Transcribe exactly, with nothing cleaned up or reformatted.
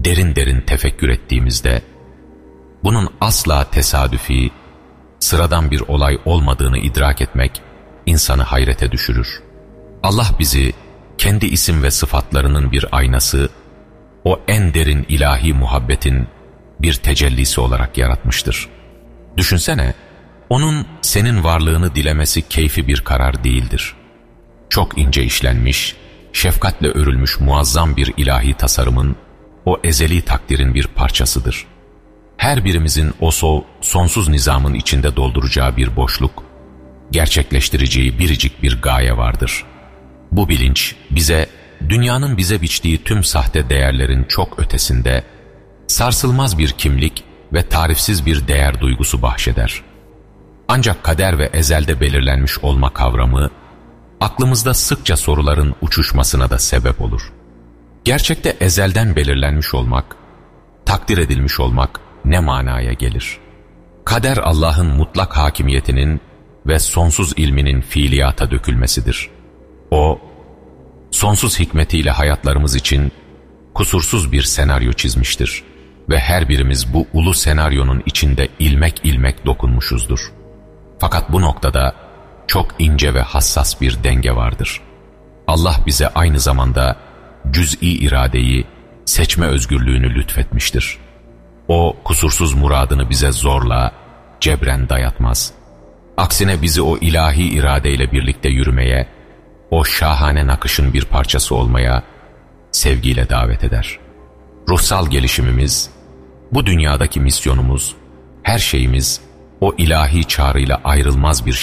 derin derin tefekkür ettiğimizde, bunun asla tesadüfi, sıradan bir olay olmadığını idrak etmek insanı hayrete düşürür. Allah bizi kendi isim ve sıfatlarının bir aynası, o en derin ilahi muhabbetin bir tecellisi olarak yaratmıştır. Düşünsene, onun senin varlığını dilemesi keyfi bir karar değildir. Çok ince işlenmiş, şefkatle örülmüş muazzam bir ilahi tasarımın, o ezeli takdirin bir parçasıdır. Her birimizin o so sonsuz nizamın içinde dolduracağı bir boşluk, gerçekleştireceği biricik bir gaye vardır. Bu bilinç bize, dünyanın bize biçtiği tüm sahte değerlerin çok ötesinde, sarsılmaz bir kimlik ve tarifsiz bir değer duygusu bahşeder. Ancak kader ve ezelde belirlenmiş olma kavramı, aklımızda sıkça soruların uçuşmasına da sebep olur. Gerçekte ezelden belirlenmiş olmak, takdir edilmiş olmak ne manaya gelir? Kader Allah'ın mutlak hakimiyetinin ve sonsuz ilminin fiiliyata dökülmesidir. O, sonsuz hikmetiyle hayatlarımız için kusursuz bir senaryo çizmiştir ve her birimiz bu ulu senaryonun içinde ilmek ilmek dokunmuşuzdur. Fakat bu noktada çok ince ve hassas bir denge vardır. Allah bize aynı zamanda cüz'i iradeyi, seçme özgürlüğünü lütfetmiştir. O kusursuz muradını bize zorla, cebren dayatmaz. Aksine bizi o ilahi iradeyle birlikte yürümeye, o şahane nakışın bir parçası olmaya sevgiyle davet eder. Ruhsal gelişimimiz, bu dünyadaki misyonumuz, her şeyimiz o ilahi çağrıyla ayrılmaz bir